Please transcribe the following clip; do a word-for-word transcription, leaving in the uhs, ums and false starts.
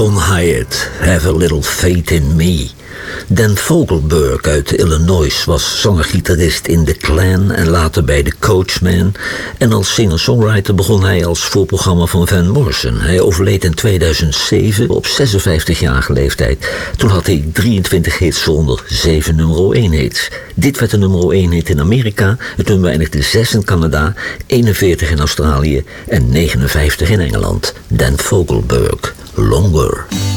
John Hyatt, Have a Little Faith in Me. Dan Fogelberg uit Illinois was zanger-gitarist in The Clan en later bij The Coachman. En als singer-songwriter begon hij als voorprogramma van Van Morrison. Hij overleed in tweeduizend zeven op zesenvijftigjarige leeftijd. Toen had hij drieëntwintig hits zonder zeven nummer één hits. Dit werd de nummer één hit in Amerika. Het nummer eindigde zes in Canada, eenenveertig in Australië en negenenvijftig in Engeland. Dan Fogelberg, Longer.